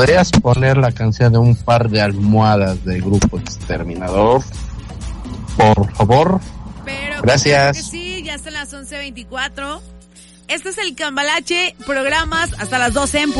¿podrías poner la canción de Un par de almohadas del Grupo Exterminador? Por favor. Pero gracias. Que sí, ya están las 11:24. Este es el Cambalache, programas hasta las 12 en punto.